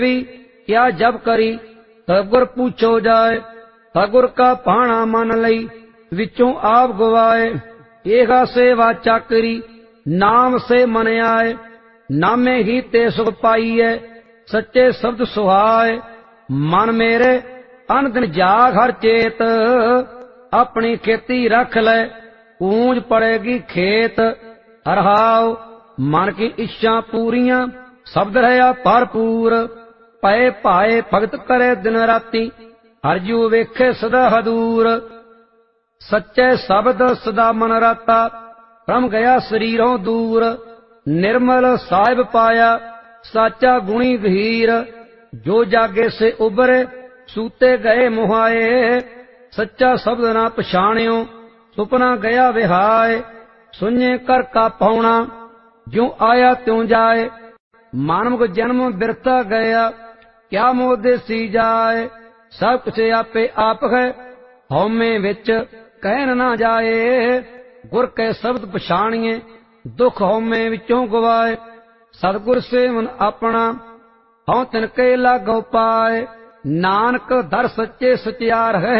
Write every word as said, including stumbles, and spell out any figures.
क्या जब करी सतगुर पूछो जाए। सतगुर का भाणा मन लई विचों आप गवाए। एहा सेवा चाकरी नाम से मन आए। नामे ही ते सुख पाईए सच्चे शब्द सुहाए। मन मेरे अन दिन जाग हर चेत अपनी खेती रख ले पूंज पड़ेगी खेत। हरहाओ मन की इच्छा पूरियां शब्द रहा भरपूर। पए पाए भगत करे दिन राती हरजू वेखे सदा हदूर। सच्चे शब्द सदा मन राता भ्रम गया शरीरों दूर। निर्मल साहिब पाया साचा गुणी गहीर। जो जागे से उबरे सूते गए मुहाए। सच्चा शब्द ना पछाणियो सुपना गया विहाय। सुने कर का पौना जो आया त्यों जाए। मानव जन्म बिरता गया क्या मोह सी जाए। सब कुछ आपे आप है हौमे विच कहन ना जाए। गुर के शब्द पछाणिए दुख हौमे विचों गवाए। सतगुर से मन अपना हौं तिनके लागो पाए। नानक दर सच्चे सचियार है